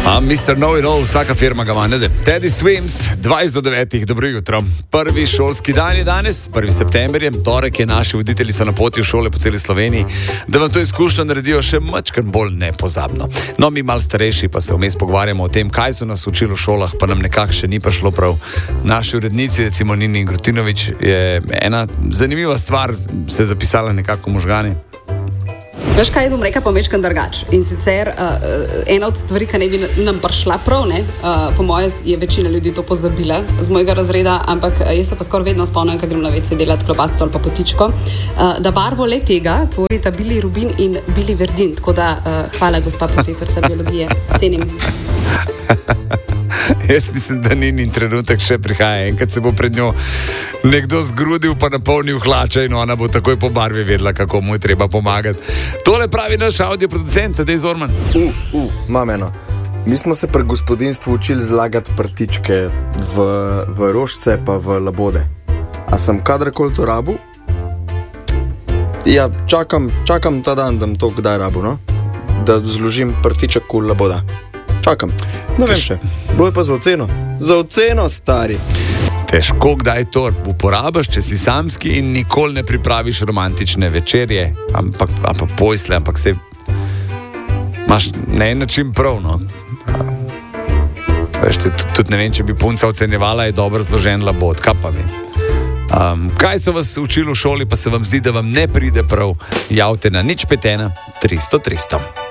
Mr. Know-it-all, vsaka firma ga ima, ne de. Teddy Swims, 20:09, dobro jutro. Prvi šolski dan je danes, 1. september je, torek je, naši voditelji so na poti v šole po celi Sloveniji, da vam to izkušnjo naredijo še mačkan bolj nepozabno. No, mi malo starejši pa se vmes pogovarjamo o tem, kaj so nas učili v šolah, pa nam nekako še ni prišlo prav. Naši urednici, recimo Nini Grutinović, je ena zanimiva stvar se zapisala nekako v možgani. Veš kaj, jaz bom rekla pomečkan drugač. In sicer ena od stvari, ki ne bi nam prišla prav, po moje je večina ljudi to pozabila z mojega razreda, ampak jaz se pa skoraj vedno spomnim, ko grem na WC delati klobasico ali pa potičko, da barvo le tega tvorita Billy Rubin in Billy Verdin. Tako da hvala, gospa profesorica biologije. Cenim. Jaz mislim, da Ninin trenutek še prihaja. Enkrat se bo pred njo nekdo zgrudil, pa napolnil hlače in ona bo takoj po barvi vedela, kako mu je treba pomagati. Tole pravi naš audioproducent, Tadej Zorman. Imam eno. Mi smo se pri gospodinstvu učili zlagati prtičke v rožce pa v labode. A sem kadarkoli to rabu? Ja, čakam ta dan, da bom to kdaj rabu, no? Da zložim prtiček v laboda. Čakam. Ne vem še. Bilo je pa za oceno. Za oceno, stari. Težko kdaj to uporabiš, če si samski in nikoli ne pripraviš romantične večerje, ampak pojsle, ampak se imaš na en način prav, no. Veš, tudi ne vem, če bi punca ocenjevala, je dobro zložen labod, kaj pa vem. Kaj so vas učili v šoli, pa se vam zdi, da vam ne pride prav, javite na 051 300 300.